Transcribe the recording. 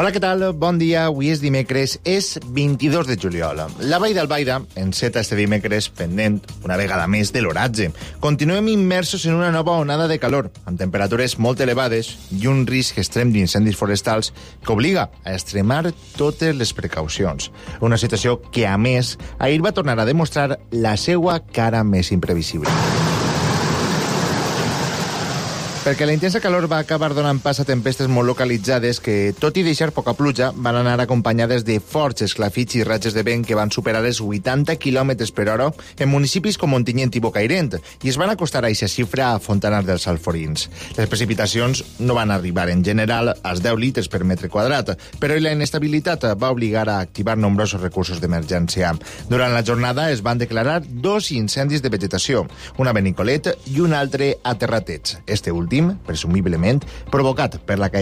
Hola, què tal? Bon dia. Avui és dimecres, és 22 de juliol. La Vall d'Albaida enceta este dimecres pendent, una vegada més, de l'oratge. Continuem immersos en una nova onada de calor, amb temperatures molt elevades i un risc extrem d'incendis forestals que obliga a extremar totes les precaucions. Una situació que, a més, ahir va tornar a demostrar la seva cara més imprevisible. Perquè la intensa calor va acabar donant pas a tempestes molt localitzades que, tot i deixar poca pluja, van anar acompanyades de forts esclafits i ratxes de vent que van superar els 80 km per hora en municipis com Ontinyent i Bocairent i es van acostar a aquesta xifra a Fontanars dels Alforins. Les precipitacions no van arribar en general als 10 litres per metre quadrat, però la inestabilitat va obligar a activar nombrosos recursos d'emergència. Durant la jornada es van declarar 2 incendis de vegetació, un a Benicolet i un altre a Terratets. Este últim, presumiblement, provocat per la caiguda